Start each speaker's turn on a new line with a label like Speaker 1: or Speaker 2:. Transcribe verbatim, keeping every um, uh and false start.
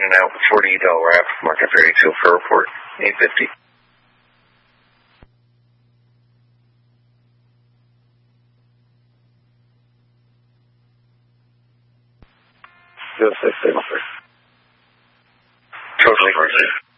Speaker 1: and out forty Delaware aftermarket ferry to for report eight fifty. Zero six six. Totally.